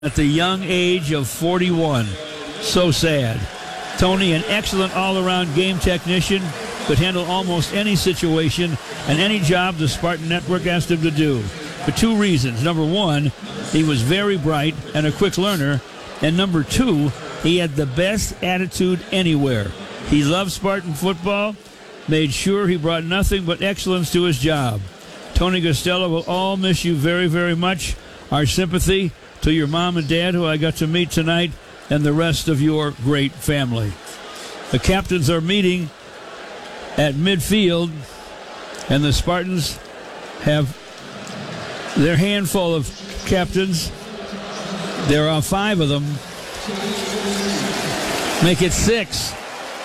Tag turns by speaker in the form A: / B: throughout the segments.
A: at the young age of 41. So sad. Tony, an excellent all-around game technician, could handle almost any situation and any job the Spartan Network asked him to do. For two reasons. Number one, he was very bright and a quick learner. And number two, he had the best attitude anywhere. He loved Spartan football, made sure he brought nothing but excellence to his job. Tony Costello, will all miss you very, very much. Our sympathy to your mom and dad, who I got to meet tonight, and the rest of your great family. The captains are meeting at midfield, and the Spartans have their handful of captains. There are 5 of them. Make it 6.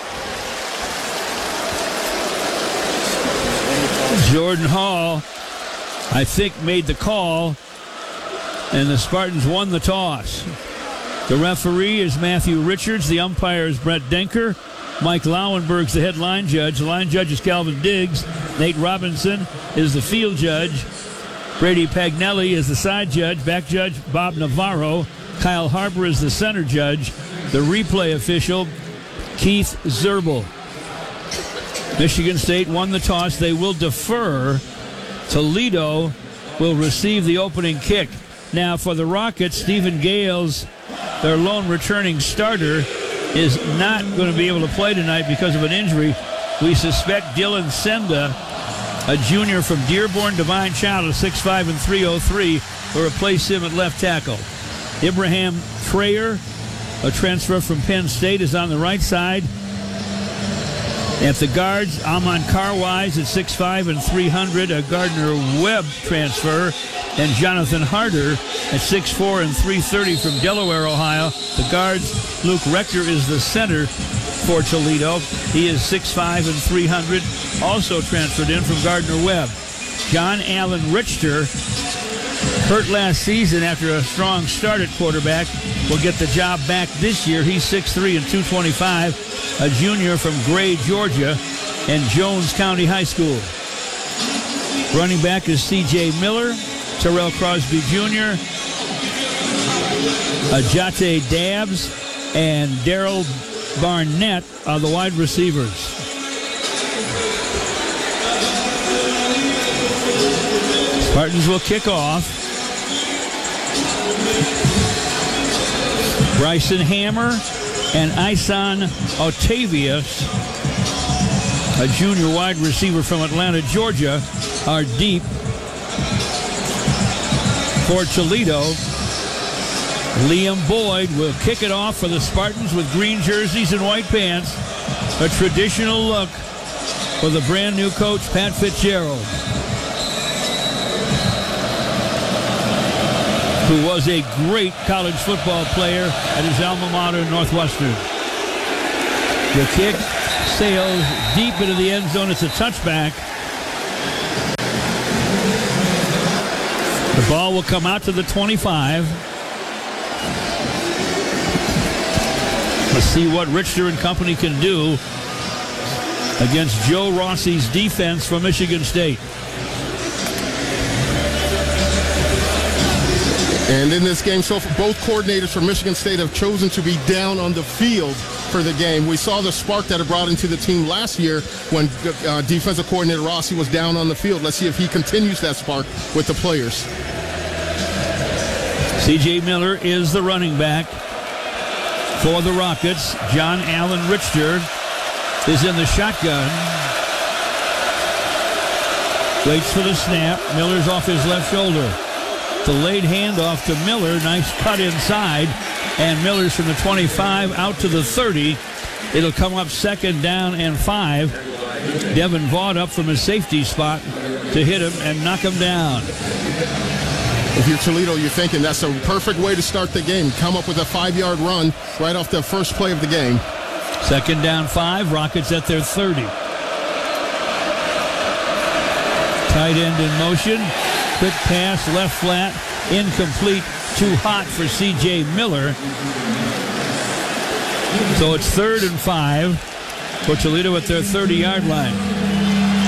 A: Jordan Hall, I think, made the call, and the Spartans won the toss. The referee is Matthew Richards. The umpire is Brett Denker. Mike Lauenberg's the head line judge. The line judge is Calvin Diggs. Nate Robinson is the field judge. Brady Pagnelli is the side judge. Back judge Bob Navarro. Kyle Harper is the center judge. The replay official, Keith Zerbel. Michigan State won the toss. They will defer. Toledo will receive the opening kick. Now for the Rockets, Stephen Gales, their lone returning starter, is not going to be able to play tonight because of an injury. We suspect Dylan Senda, a junior from Dearborn Divine Child of 6'5" and 303, will replace him at left tackle. Ibrahim Trayer, a transfer from Penn State, is on the right side. At the guards, Amon Carwise at 6'5" and 300, a Gardner Webb transfer, and Jonathan Harder at 6'4" and 330 from Delaware, Ohio. The guards, Luke Rector is the center for Toledo. He is 6'5" and 300, also transferred in from Gardner Webb. John Allen Richter, hurt last season after a strong start at quarterback, will get the job back this year. He's 6'3" and 225, a junior from Gray, Georgia, and Jones County High School. Running back is C.J. Miller, Terrell Crosby Jr., Ajate Dabbs, and Daryl Barnett are the wide receivers. Spartans will kick off. Bryson Hammer and Isan Otavius, a junior wide receiver from Atlanta, Georgia, are deep. For Toledo, Liam Boyd will kick it off for the Spartans with green jerseys and white pants. A traditional look for the brand new coach, Pat Fitzgerald, who was a great college football player at his alma mater, Northwestern. The kick sails deep into the end zone. It's a touchback. The ball will come out to the 25. Let's see what Richter and company can do against Joe Rossi's defense from Michigan State.
B: And in this game, so both coordinators from Michigan State have chosen to be down on the field for the game. We saw the spark that it brought into the team last year when defensive coordinator Rossi was down on the field. Let's see if he continues that spark with the players.
A: C.J. Miller is the running back for the Rockets. John Allen Richter is in the shotgun. Waits for the snap. Miller's off his left shoulder. Delayed handoff to Miller. Nice cut inside. And Miller's from the 25 out to the 30. It'll come up second down and 5. Devin Vaught up from his safety spot to hit him and knock him down.
B: If you're Toledo, you're thinking that's a perfect way to start the game. Come up with a 5-yard run right off the first play of the game.
A: Second down 5. Rockets at their 30. Tight end in motion. Quick pass, left flat, incomplete, too hot for C.J. Miller. So it's 3rd and 5 for Toledo at their 30-yard line.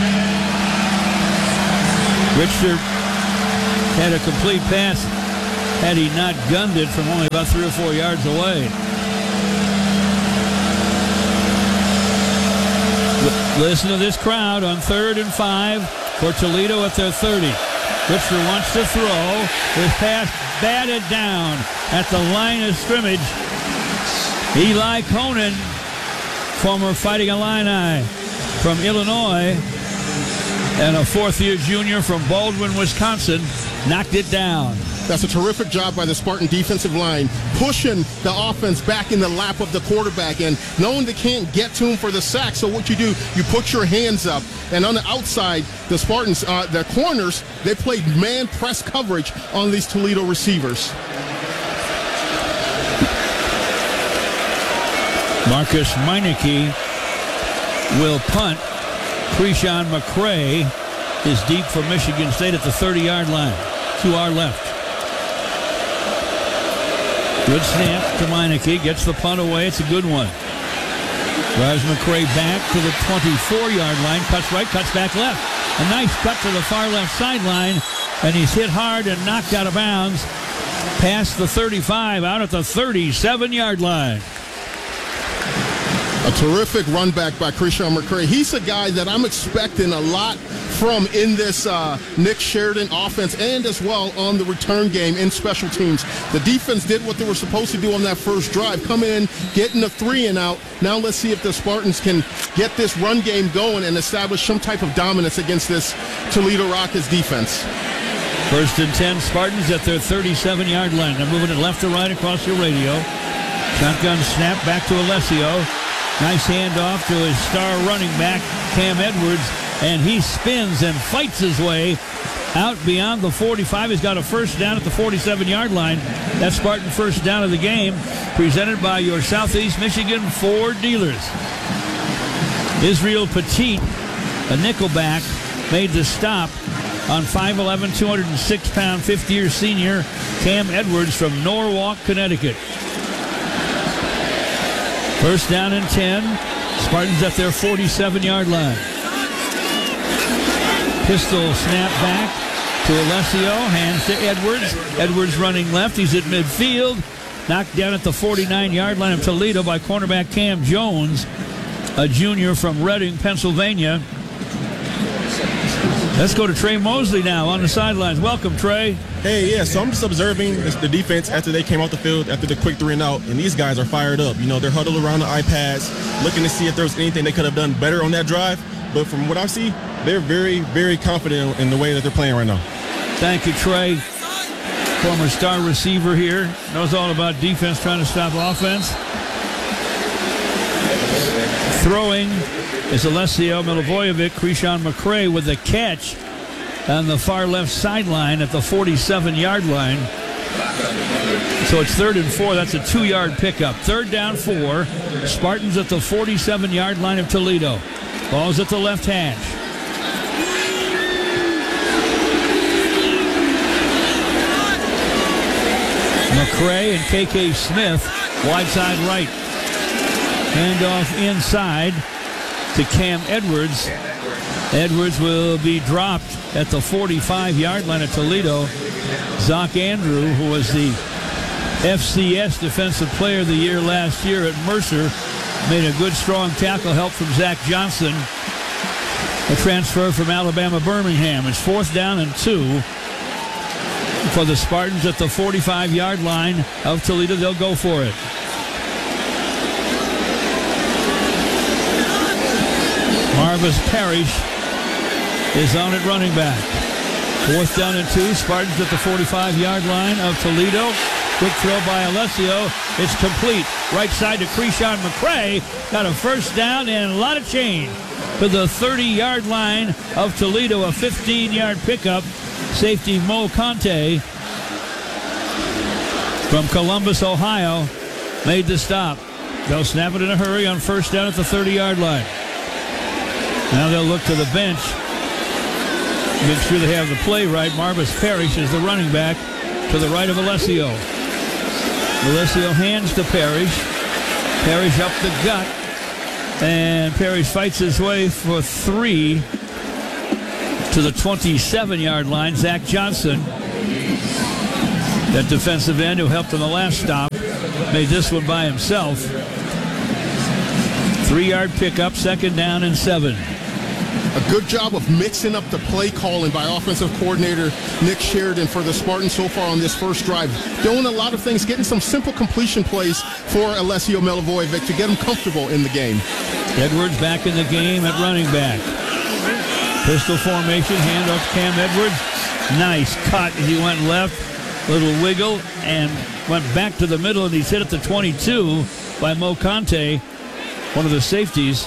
A: Richter had a complete pass had he not gunned it from only about 3 or 4 yards away. Listen to this crowd on 3rd and 5 for Toledo at their 30. Richard wants to throw. His pass batted down at the line of scrimmage. Eli Conan, former Fighting Illini from Illinois and a fourth-year junior from Baldwin, Wisconsin, knocked it down.
B: That's a terrific job by the Spartan defensive line, pushing the offense back in the lap of the quarterback and knowing they can't get to him for the sack. So what you do, you put your hands up. And on the outside, the Spartans, the corners, they played man press coverage on these Toledo receivers.
A: Marcus Meineke will punt. Krishan McCray is deep for Michigan State at the 30-yard line to our left. Good snap to Meineke. Gets the punt away. It's a good one. Drives McCray back to the 24-yard line. Cuts right, cuts back left. A nice cut to the far left sideline. And he's hit hard and knocked out of bounds. Past the 35, out at the 37-yard line.
B: A terrific run back by Krishan McCray. He's a guy that I'm expecting a lot from in this Nick Sheridan offense and as well on the return game in special teams. The defense did what they were supposed to do on that first drive. Come in, getting a 3 and out. Now let's see if the Spartans can get this run game going and establish some type of dominance against this Toledo Rockets defense.
A: 1st and 10, Spartans at their 37-yard line. They're moving it left to right across your radio. Shotgun snap back to Alessio. Nice handoff to his star running back, Cam Edwards, and he spins and fights his way out beyond the 45. He's got a first down at the 47-yard line. That's Spartan first down of the game, presented by your Southeast Michigan Ford dealers. Israel Petit, a nickelback, made the stop on 5'11", 206-pound, fifth-year senior Cam Edwards from Norwalk, Connecticut. First down and 10. Spartans at their 47-yard line. Pistol snap back to Alessio. Hands to Edwards. Edwards running left. He's at midfield. Knocked down at the 49-yard line of Toledo by cornerback Cam Jones, a junior from Reading, Pennsylvania. Let's go to Trey Mosley now on the sidelines. Welcome, Trey.
C: Hey, yeah, so I'm just observing the defense after they came off the field after the quick 3 and out, and these guys are fired up. You know, they're huddled around the iPads, looking to see if there was anything they could have done better on that drive. But from what I see, they're very, very confident in the way that they're playing right now.
A: Thank you, Trey. Former star receiver here. Knows all about defense trying to stop offense. Throwing is Alessio Milivojevic. Krishan McCray with the catch on the far left sideline at the 47-yard line. So it's 3rd and 4. That's a 2-yard pickup. 3rd down 4. Spartans at the 47-yard line of Toledo. Ball's at the left hash. McCray and KK Smith, wide side right. Handoff inside to Cam Edwards. Edwards will be dropped at the 45-yard line of Toledo. Zach Andrew, who was the FCS Defensive Player of the Year last year at Mercer, made a good, strong tackle, help from Zach Johnson, a transfer from Alabama Birmingham. It's 4th down and 2 for the Spartans at the 45-yard line of Toledo. They'll go for it. Marvis Parrish is on at running back. 4th down and 2. Spartans at the 45-yard line of Toledo. Quick throw by Alessio. It's complete. Right side to Krishan McCray. Got a first down and a lot of change to the 30-yard line of Toledo. A 15-yard pickup. Safety Mo Conte from Columbus, Ohio, made the stop. They'll snap it in a hurry on first down at the 30-yard line. Now they'll look to the bench. Make sure they have the play right. Marvis Parrish is the running back to the right of Alessio. Alessio hands to Parrish. Parrish up the gut. And Parrish fights his way for 3 to the 27-yard line. Zach Johnson That defensive end who helped on the last stop made this one by himself. 3-yard pickup, 2nd down and 7.
B: A good job of mixing up the play calling by offensive coordinator Nick Sheridan for the Spartans so far on this first drive. Doing a lot of things, getting some simple completion plays for Alessio Milivojevic to get him comfortable in the game.
A: Edwards back in the game at running back. Pistol formation, handoff to Cam Edwards. Nice cut as he went left, little wiggle, and went back to the middle, and he's hit at the 22 by Mo Conte, one of the safeties.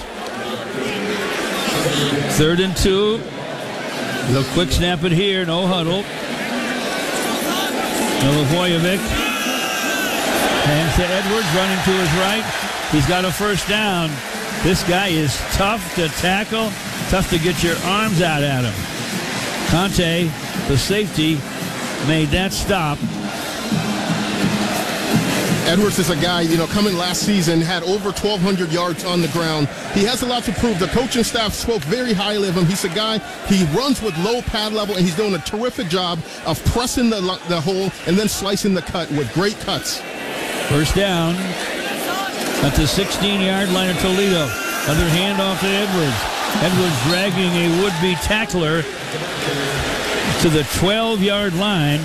A: 3rd and 2. The quick snap it here, no huddle. Milivojevic hands to Edwards, running to his right. He's got a first down. This guy is tough to tackle, tough to get your arms out at him. Conte, the safety, made that stop.
B: Edwards is a guy, coming last season, had over 1,200 yards on the ground. He has a lot to prove. The coaching staff spoke very highly of him. He's a guy, he runs with low pad level, and he's doing a terrific job of pressing the hole and then slicing the cut with great cuts.
A: First down at the 16-yard line of Toledo. Another handoff to Edwards. Edwards dragging a would-be tackler to the 12-yard line.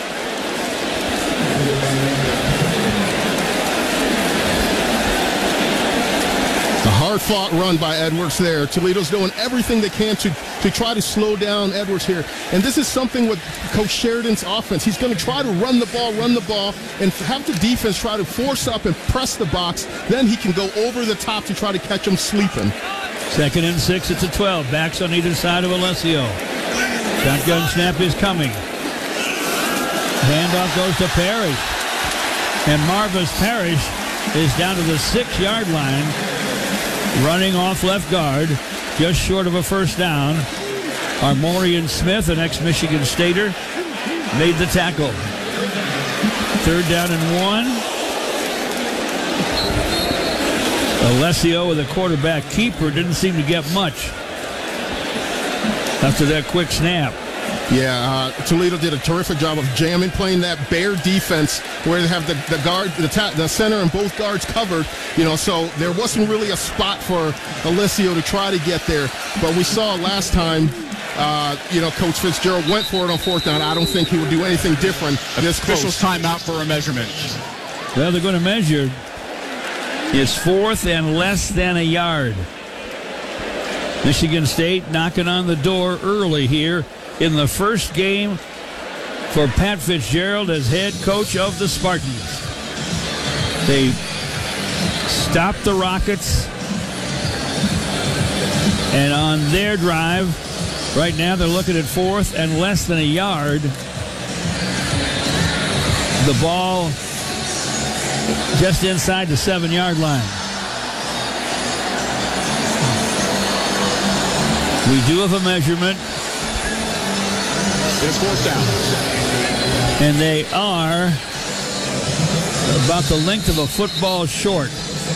B: A hard-fought run by Edwards there. Toledo's doing everything they can to try to slow down Edwards here. And this is something with Coach Sheridan's offense. He's going to try to run the ball, and have the defense try to force up and press the box. Then he can go over the top to try to catch him sleeping.
A: 2nd and 6, it's a 12. Backs on either side of Alessio. Shotgun snap is coming. Handoff goes to Parrish. And Marvis Parrish is down to the 6-yard line, running off left guard, just short of a first down. Armorian Smith, an ex-Michigan Stater, made the tackle. 3rd down and 1. Alessio with a quarterback keeper didn't seem to get much after that quick snap.
B: Yeah, Toledo did a terrific job of jamming, playing that bear defense where they have the guard, the center, and both guards covered. So there wasn't really a spot for Alessio to try to get there. But we saw last time, Coach Fitzgerald went for it on 4th down. I don't think he would do anything different this close.
D: Officials timeout for a measurement.
A: Well, they're going to measure. It's 4th and less than a yard. Michigan State knocking on the door early here in the first game for Pat Fitzgerald as head coach of the Spartans. They stopped the Rockets, and on their drive, right now they're looking at 4th and less than a yard. The ball just inside the 7-yard line. We do have a measurement.
D: It's 4th down.
A: And they are about the length of a football short.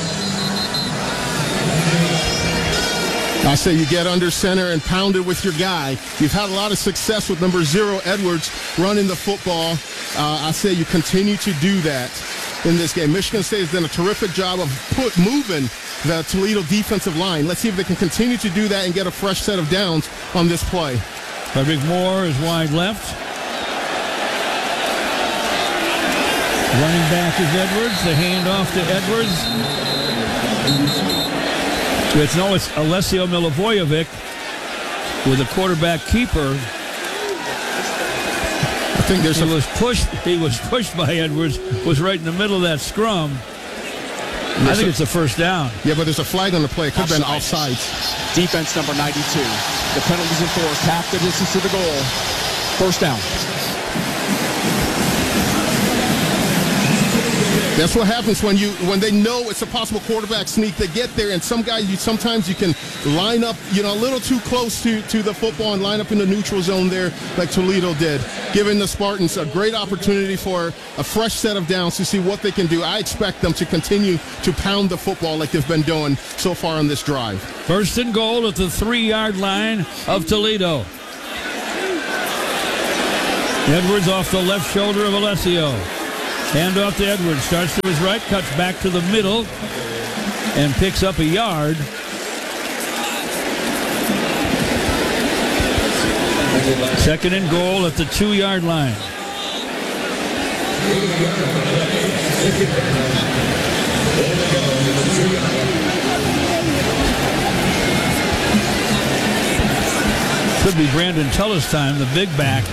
B: I say you get under center and pound it with your guy. You've had a lot of success with number 0, Edwards, running the football. I say you continue to do that in this game. Michigan State has done a terrific job of moving the Toledo defensive line. Let's see if they can continue to do that and get a fresh set of downs on this play.
A: Frederick Moore is wide left. Running back is Edwards. The handoff to Edwards. It's Alessio Milivojevic with a quarterback keeper.
B: I think
A: He was pushed by Edwards. Was right in the middle of that scrum. I think it's a first down.
B: Yeah, but there's a flag on the play. It could have been offsides.
D: Defense number 92. The penalties enforced. Half the distance to the goal. First down.
B: That's what happens when they know it's a possible quarterback sneak. They get there, and sometimes you can line up, a little too close to the football and line up in the neutral zone there, like Toledo did, giving the Spartans a great opportunity for a fresh set of downs to see what they can do. I expect them to continue to pound the football like they've been doing so far on this drive.
A: 1st and goal at the 3-yard line of Toledo. Edwards off the left shoulder of Alessio. Hand off to Edwards. Starts to his right, cuts back to the middle, and picks up a yard. Second and goal at the 2-yard line. Could be Brandon Tullis time, the big back.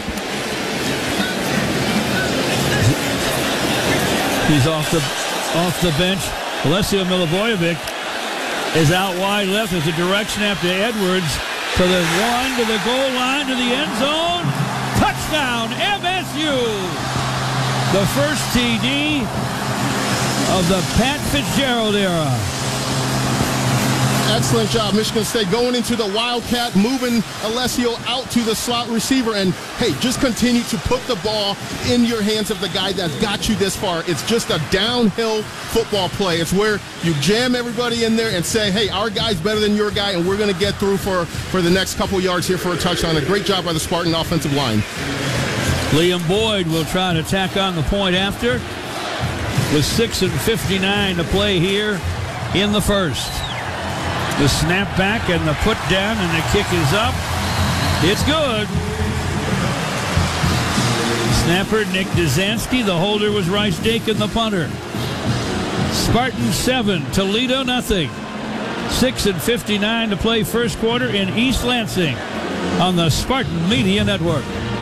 A: He's off the bench. Alessio Milivojevic is out wide left. There's a direct snap to Edwards. To the one, to the goal line, to the end zone. Touchdown, MSU! The first TD of the Pat Fitzgerald era.
B: Excellent job, Michigan State, going into the Wildcat, moving Alessio out to the slot receiver, and hey, just continue to put the ball in your hands of the guy that got you this far. It's just a downhill football play. It's where you jam everybody in there and say, hey, our guy's better than your guy, and we're going to get through for the next couple yards here for a touchdown. A great job by the Spartan offensive line.
A: Liam Boyd will try to tack on the point after, with 6:59 to play here in the first. The snap back and the put down, and the kick is up. It's good. Snapper Nick Dzansky. The holder was Rice Dakin, the punter. Spartans 7, Toledo nothing. 6:59 to play first quarter in East Lansing on the Spartan Media Network.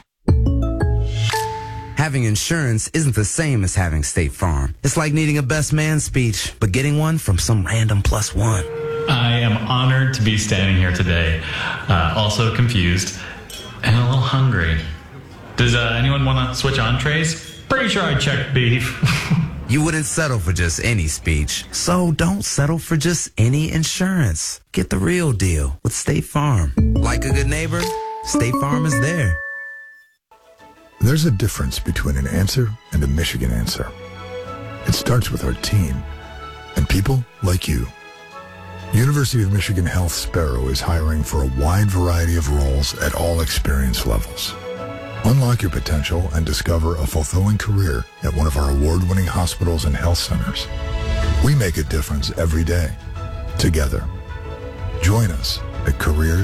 E: Having insurance isn't the same as having State Farm. It's like needing a best man speech, but getting one from some random +1.
F: I am honored to be standing here today, also confused and a little hungry. Does anyone want to switch entrees? Pretty sure I checked beef.
E: You wouldn't settle for just any speech, so don't settle for just any insurance. Get the real deal with State Farm. Like a good neighbor, State Farm is there.
G: There's a difference between an answer and a Michigan answer. It starts with our team and people like you. University of Michigan Health Sparrow is hiring for a wide variety of roles at all experience levels. Unlock your potential and discover a fulfilling career at one of our award-winning hospitals and health centers. We make a difference every day, together. Join us at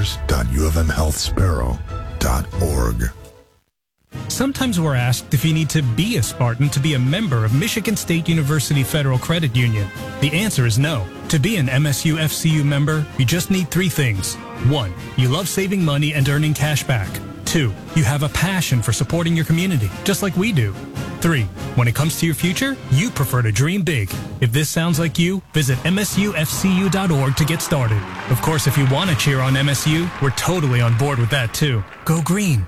G: careers.ufmhealthsparrow.org.
H: Sometimes we're asked if you need to be a Spartan to be a member of Michigan State University Federal Credit Union. The answer is no. To be an MSU FCU member, you just need 3 things. 1, you love saving money and earning cash back. 2, you have a passion for supporting your community, just like we do. 3, when it comes to your future, you prefer to dream big. If this sounds like you, visit msufcu.org to get started. Of course, if you want to cheer on MSU, we're totally on board with that too. Go green.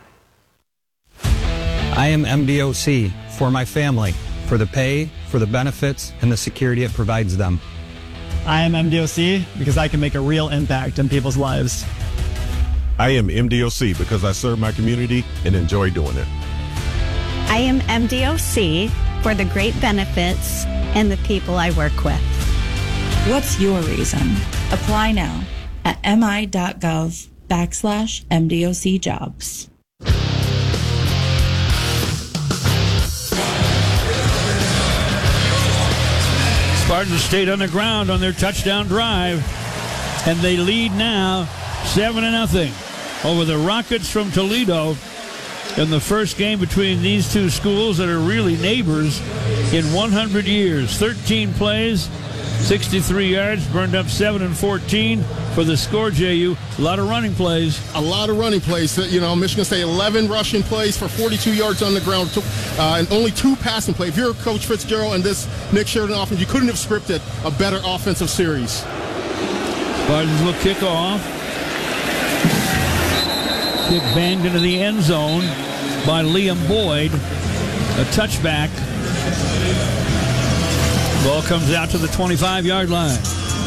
I: I am MDOC for my family, for the pay, for the benefits, and the security it provides them.
J: I am MDOC because I can make a real impact in people's lives.
K: I am MDOC because I serve my community and enjoy doing it.
L: I am MDOC for the great benefits and the people I work with.
M: What's your reason? Apply now at mi.gov/MDOC jobs.
A: Spartans stayed on the ground on their touchdown drive, and they lead now 7-0 over the Rockets from Toledo in the first game between these two schools that are really neighbors in 100 years. 13 plays, 63 yards, burned up 7 and 14 for the score, JU. A lot of running plays.
B: A lot of running plays. You know, Michigan State 11 rushing plays for 42 yards on the ground, and only 2 passing plays. If you're Coach Fitzgerald and this Nick Sheridan offense, you couldn't have scripted a better offensive series.
A: Spartans will kick off. Kick banged into the end zone by Liam Boyd. A touchback. Ball comes out to the 25-yard line.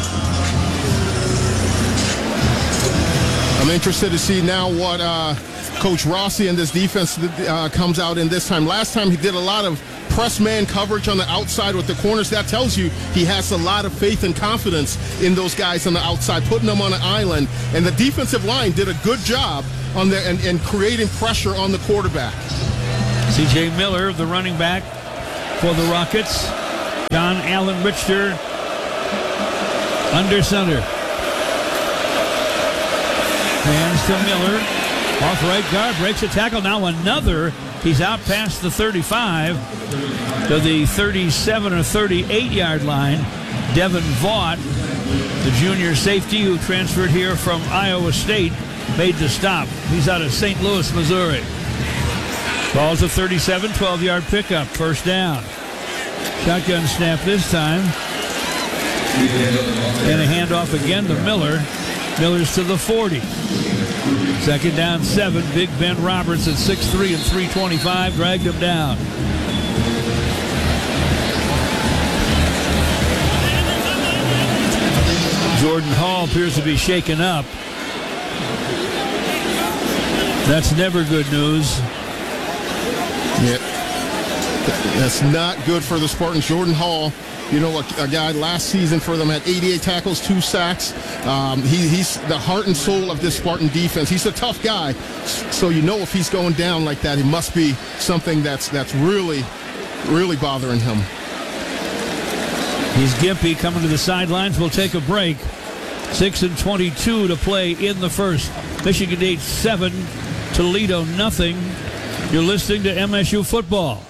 B: I'm interested to see now what Coach Rossi and this defense comes out in this time. Last time he did a lot of press man coverage on the outside with the corners. That tells you he has a lot of faith and confidence in those guys on the outside, putting them on an island. And the defensive line did a good job on there and creating pressure on the quarterback.
A: C.J. Miller, the running back for the Rockets. John Allen Richter under center. Hands to Miller. Off right guard, breaks a tackle. Now another. He's out past the 35 to the 37 or 38-yard line. Devin Vaught, the junior safety who transferred here from Iowa State, made the stop. He's out of St. Louis, Missouri. Ball's a 37, 12-yard pickup. First down. Shotgun snap this time. And a handoff again to Miller. Miller's to the 40. Second down, 7. Big Ben Roberts at 6'3" and 325 dragged him down. Jordan Hall appears to be shaken up. That's never good news.
B: Yeah, that's not good for the Spartans. Jordan Hall, you know, a guy last season for them had 88 tackles, 2 sacks. He's the heart and soul of this Spartan defense. He's a tough guy, so you know if he's going down like that, it must be something that's really, really bothering him.
A: He's gimpy coming to the sidelines. We'll take a break. 6:22 to play in the first. Michigan State 7, Toledo nothing. You're listening to MSU Football.